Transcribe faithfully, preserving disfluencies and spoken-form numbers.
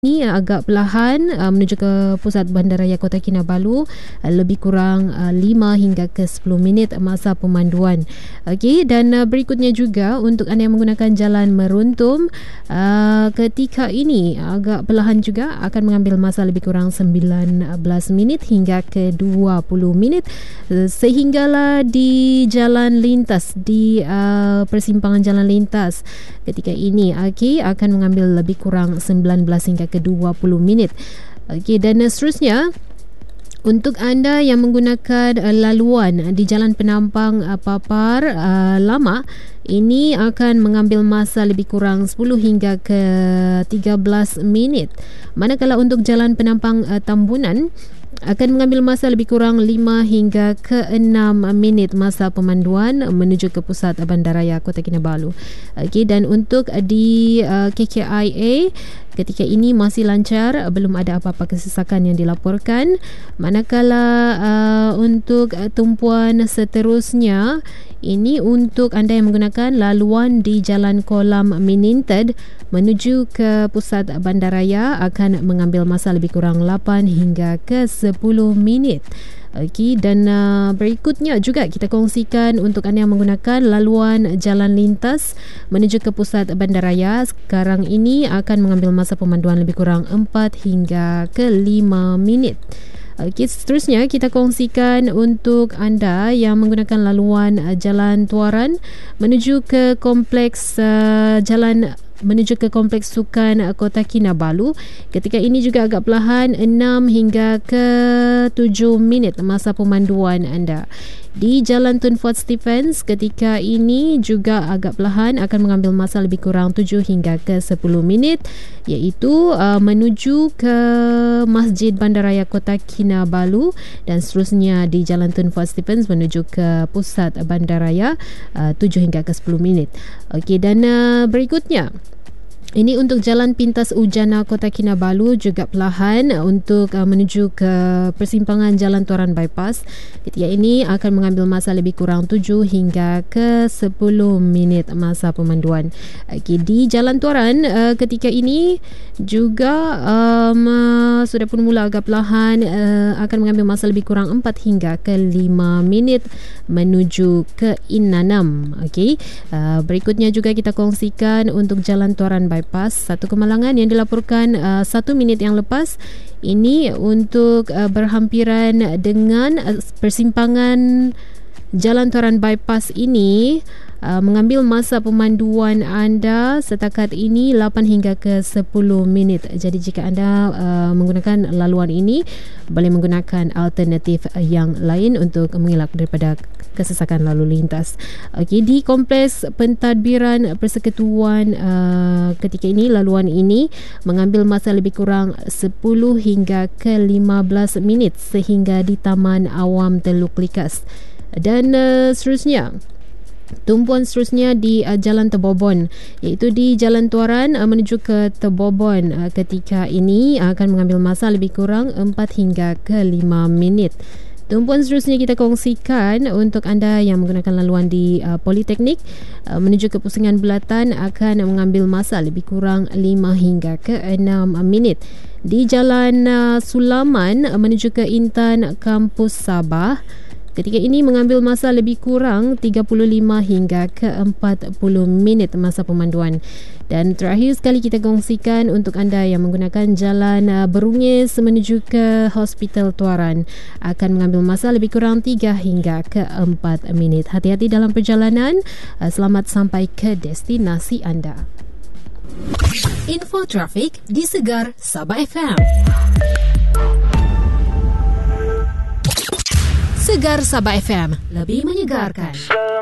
Ini agak perlahan uh, menuju ke pusat Bandaraya Kota Kinabalu, uh, lebih kurang uh, lima hingga ke sepuluh minit masa pemanduan. Okey, dan uh, berikutnya juga untuk anda yang menggunakan jalan Meruntum, uh, ketika ini agak perlahan juga akan mengambil masa lebih kurang sembilan belas minit hingga ke dua puluh minit, uh, sehinggalah di jalan lintas di uh, persimpangan jalan lintas ketika ini okey akan mengambil lebih kurang sembilan belas hingga ke dua puluh minit. Okey, dan seterusnya untuk anda yang menggunakan uh, laluan di Jalan Penampang uh, Papar uh, Lama, ini akan mengambil masa lebih kurang sepuluh hingga ke tiga belas minit. Manakala untuk Jalan Penampang uh, Tambunan akan mengambil masa lebih kurang lima hingga ke enam minit masa pemanduan menuju ke pusat Bandaraya Kota Kinabalu. Okey, dan untuk di uh, K K I A ketika ini masih lancar, belum ada apa-apa kesesakan yang dilaporkan. Manakala uh, untuk uh, tumpuan seterusnya, ini untuk anda yang menggunakan laluan di Jalan Kolam Mininted menuju ke pusat Bandaraya akan mengambil masa lebih kurang lapan hingga ke sepuluh minit. Okey, dan uh, berikutnya juga kita kongsikan untuk anda yang menggunakan laluan jalan lintas menuju ke pusat Bandaraya, sekarang ini akan mengambil masa pemanduan lebih kurang empat hingga ke lima minit. Okey, seterusnya kita kongsikan untuk anda yang menggunakan laluan uh, jalan Tuaran menuju ke kompleks uh, jalan menuju ke Kompleks Sukan Kota Kinabalu. Ketika ini juga agak perlahan, enam hingga ke tujuh minit masa pemanduan anda. Di Jalan Tun Fort Stephens ketika ini juga agak perlahan akan mengambil masa lebih kurang tujuh hingga ke sepuluh minit, iaitu uh, menuju ke Masjid Bandaraya Kota Kinabalu, dan seterusnya di Jalan Tun Fort Stephens menuju ke pusat Bandaraya uh, tujuh hingga ke sepuluh minit. Okey, dan uh, berikutnya ini untuk Jalan Pintas Ujana Kota Kinabalu juga perlahan untuk uh, menuju ke persimpangan Jalan Tuaran Bypass. Ketika ini akan mengambil masa lebih kurang tujuh hingga ke sepuluh minit masa pemanduan. Okay, di Jalan Tuaran uh, ketika ini juga um, uh, sudah pun mula agak perlahan, uh, akan mengambil masa lebih kurang empat hingga ke lima minit menuju ke Innanam. Okay. Uh, berikutnya juga kita kongsikan untuk Jalan Tuaran Bypass Bypass satu kemalangan yang dilaporkan uh, satu minit yang lepas. Ini untuk uh, berhampiran dengan uh, persimpangan Jalan Tuaran Bypass ini uh, mengambil masa pemanduan anda setakat ini lapan hingga ke sepuluh minit. Jadi jika anda uh, menggunakan laluan ini, boleh menggunakan alternatif yang lain untuk mengelak daripada kesesakan lalu lintas. Okey, di Kompleks Pentadbiran Persekutuan uh, ketika ini laluan ini mengambil masa lebih kurang sepuluh hingga ke lima belas minit sehingga di Taman Awam Teluk Likas. Dan uh, seterusnya tumpuan seterusnya di uh, Jalan Tebobon, iaitu di Jalan Tuaran uh, menuju ke Tebobon, uh, ketika ini uh, akan mengambil masa lebih kurang empat hingga ke lima minit. Tumpuan seterusnya kita kongsikan untuk anda yang menggunakan laluan di uh, Politeknik uh, menuju ke Pusingan Belatan akan mengambil masa lebih kurang lima hingga ke enam minit. Di Jalan uh, Sulaman uh, menuju ke Intan Kampus Sabah, ketika ini mengambil masa lebih kurang tiga puluh lima hingga ke empat puluh minit masa pemanduan. Dan terakhir sekali kita kongsikan untuk anda yang menggunakan Jalan uh, Berungis menuju ke Hospital Tuaran akan mengambil masa lebih kurang tiga hingga ke empat minit. Hati-hati dalam perjalanan. Uh, selamat sampai ke destinasi anda. Info trafik di Segar Sabah F M. Segar Sabah F M, lebih menyegarkan.